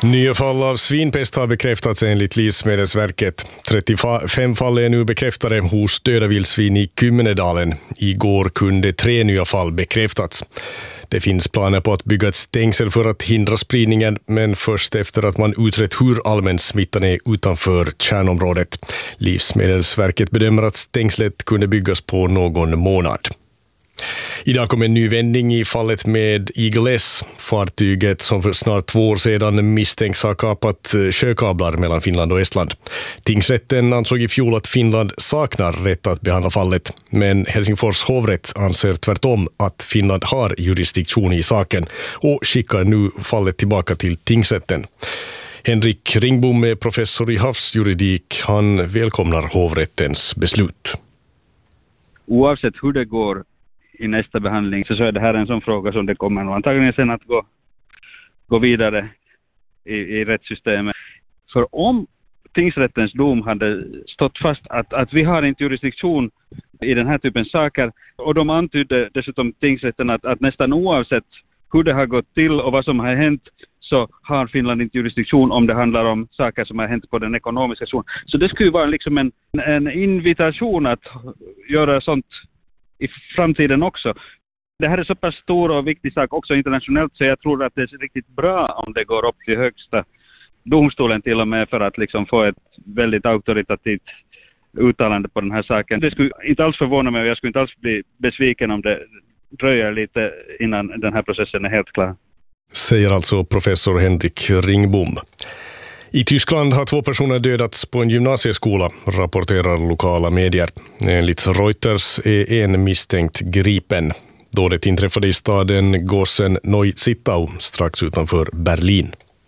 Nya fall av svinpest har bekräftats enligt Livsmedelsverket. 35 fall är nu bekräftade hos döda vildsvin i Kymmenedalen. Igår kunde 3 nya fall bekräftats. Det finns planer på att bygga ett stängsel för att hindra spridningen, men först efter att man utrett hur allmän smittan är utanför kärnområdet. Livsmedelsverket bedömer att stängslet kunde byggas på någon månad. Idag kom en ny vändning i fallet med Eagle S, fartyget som för snart 2 år sedan misstänks ha kapat sjökablar mellan Finland och Estland. Tingsrätten ansåg i fjol att Finland saknar rätt att behandla fallet, men Helsingfors hovrätt anser tvärtom att Finland har jurisdiktion i saken och skickar nu fallet tillbaka till tingsrätten. Henrik Ringbom är professor i havsjuridik. Han välkomnar hovrättens beslut. Oavsett hur det går i nästa behandling så är det här en sån fråga som det kommer nog antagligen sen att gå vidare i rättssystemet. För om tingsrättens dom hade stått fast att vi har inte jurisdiktion i den här typen saker, och de antydde dessutom tingsrätten att nästan oavsett hur det har gått till och vad som har hänt så har Finland inte jurisdiktion om det handlar om saker som har hänt på den ekonomiska zonen. Så det skulle vara liksom en invitation att göra sånt i framtiden också. Det här är så pass stor och viktig sak också internationellt, så jag tror att det är riktigt bra om det går upp till högsta domstolen till och med för att liksom få ett väldigt auktoritativt uttalande på den här saken. Det skulle inte alls förvåna mig och jag skulle inte alls bli besviken om det dröjer lite innan den här processen är helt klar. Säger alltså professor Henrik Ringbom. I Tyskland har 2 personer dödats på en gymnasieskola, rapporterar lokala medier. Enligt Reuters är en misstänkt gripen. Dådet inträffade i staden Gosen-Neusittau strax utanför Berlin.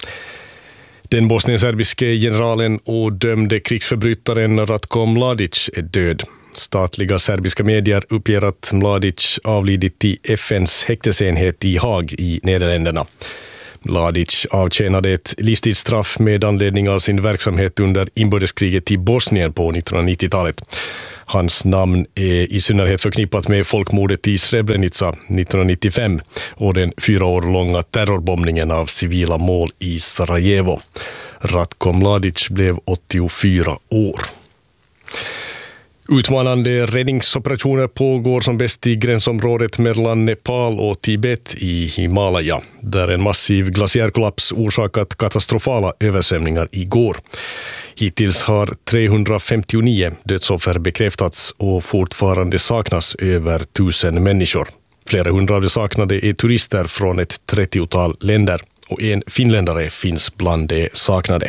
Den bosnienserbiske generalen och dömde krigsförbrytaren Ratko Mladic är död. Statliga serbiska medier uppger att Mladic avlidit i FNs häktesenhet i Haag i Nederländerna. Mladic avtjänade ett livstidsstraff med anledning av sin verksamhet under inbördeskriget i Bosnien på 1990-talet. Hans namn är i synnerhet förknippat med folkmordet i Srebrenica 1995 och den 4 år långa terrorbombningen av civila mål i Sarajevo. Ratko Mladic blev 84 år. Utmanande räddningsoperationer pågår som bäst i gränsområdet mellan Nepal och Tibet i Himalaya, där en massiv glaciärkollaps orsakat katastrofala översvämningar igår. Hittills har 359 dödsoffer bekräftats och fortfarande saknas över 1000 människor. Flera hundra av de saknade är turister från ett 30-tal länder och en finländare finns bland de saknade.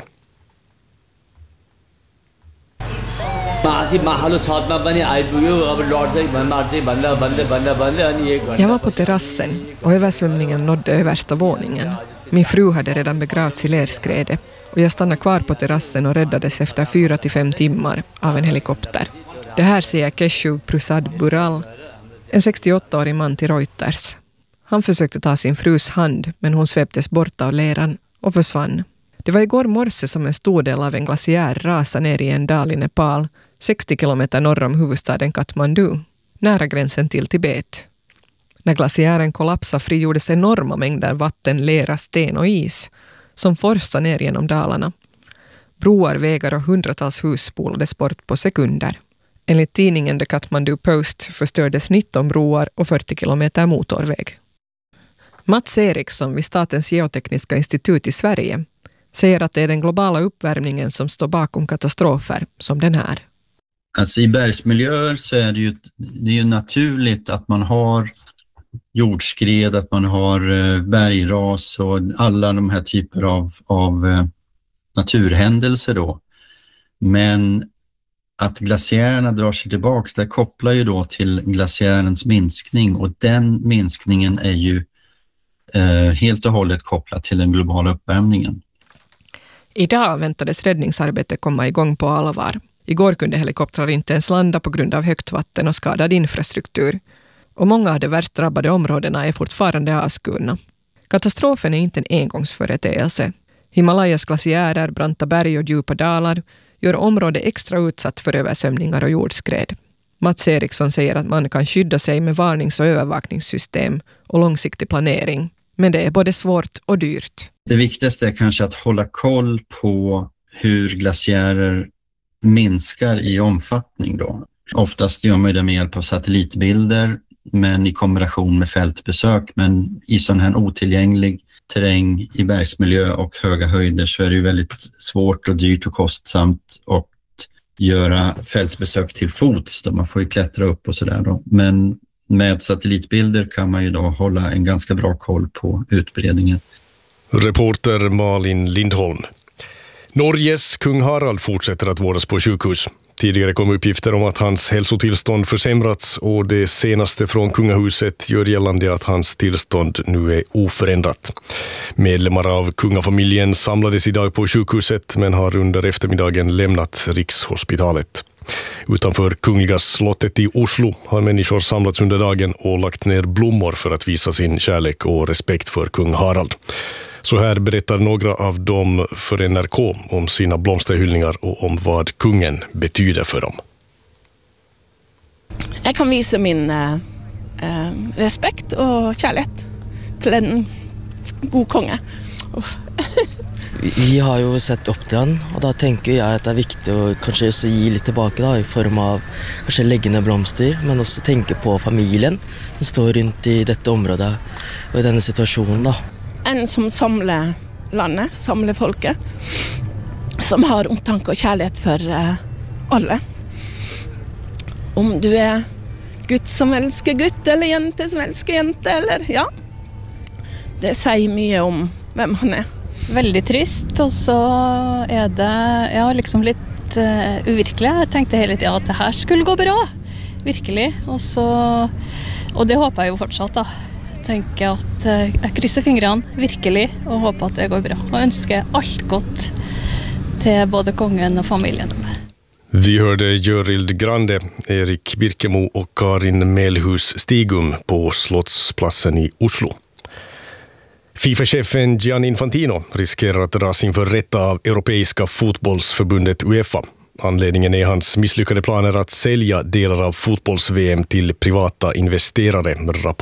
Jag var på terrassen och översvämningen nådde översta våningen. Min fru hade redan begravts i lerskräde och jag stannade kvar på terrassen och räddades efter 4 till 5 timmar av en helikopter. Det här säger Keshu Prasad Bural, en 68-årig man till Reuters. Han försökte ta sin frus hand, men hon sveptes bort av leran och försvann. Det var igår morse som en stor del av en glaciär rasade ner i en dal i Nepal, 60 kilometer norr om huvudstaden Kathmandu, nära gränsen till Tibet. När glaciären kollapsade frigjordes enorma mängder vatten, lera, sten och is som forsade ner genom dalarna. Broar, vägar och hundratals hus spolades bort på sekunder. Enligt tidningen The Kathmandu Post förstördes 19 broar och 40 kilometer motorväg. Mats Eriksson vid Statens geotekniska institut i Sverige säger att det är den globala uppvärmningen som står bakom katastrofer som den här. Alltså i bergsmiljöer så är det ju naturligt att man har jordskred, att man har bergras och alla de här typer av naturhändelser då. Men att glaciärerna drar sig tillbaka, det kopplar ju då till glaciärens minskning, och den minskningen är ju helt och hållet kopplad till den globala uppvärmningen. Idag väntades räddningsarbetet komma igång på allvar. Igår kunde helikoptrar inte ens landa på grund av högt vatten och skadad infrastruktur. Och många av de värst drabbade områdena är fortfarande avskurna. Katastrofen är inte en engångsföreteelse. Himalayas glaciärer, branta berg och djupa dalar gör området extra utsatt för översvämningar och jordskred. Mats Eriksson säger att man kan skydda sig med varnings- och övervakningssystem och långsiktig planering. Men det är både svårt och dyrt. Det viktigaste är kanske att hålla koll på hur glaciärer minskar i omfattning då. Oftast gör man det med hjälp av satellitbilder, men i kombination med fältbesök. Men i sån här otillgänglig terräng i bergsmiljö och höga höjder så är det ju väldigt svårt och dyrt och kostsamt att göra fältbesök till fots. Då man får ju klättra upp och sådär då. Men med satellitbilder kan man ju då hålla en ganska bra koll på utbredningen. Reporter Malin Lindholm. Norges kung Harald fortsätter att vårdas på sjukhus. Tidigare kom uppgifter om att hans hälsotillstånd försämrats och det senaste från kungahuset gör gällande att hans tillstånd nu är oförändrat. Medlemmar av kungafamiljen samlades idag på sjukhuset men har under eftermiddagen lämnat Rikshospitalet. Utanför Kungliga slottet i Oslo har människor samlats under dagen och lagt ner blommor för att visa sin kärlek och respekt för kung Harald. Så här berättar några av dem för NRK om sina blomsterhyllningar och om vad kungen betyder för dem. Jag kan visa min respekt och kärlek till en god konge. Vi har ju sett upp till han, och då tänker jag att det är viktigt att kanske också ge lite tillbaka då, i form av kanske lägga ner blomster, men också tänka på familjen som står runt i detta område och i denna situation då. En som samlar landet, samlar folket, som har omtanke och kärlek för alla. Om du är gutt som älskar gutt eller jente som älskar jente, eller ja, det säger mycket om vem han är. Väldigt trist, och så är det liksom lite uvirkelig. Jag tänkte hela tiden att det här skulle gå bra, verkligen. Och det hoppas jag ju fortsatt då. Tänker att jag kryssar fingrarna verkligen och hoppas att det går bra. Och önskar allt gott till både kungen och familjen. Vi hörde Görild Grande, Erik Birkemo och Karin Melhus Stigum på Slottsplatsen i Oslo. FIFA-chefen Gianni Infantino riskerar att dras inför rätta av Europeiska fotbollsförbundet UEFA. Anledningen är hans misslyckade planer att sälja delar av fotbolls-VM till privata investerare,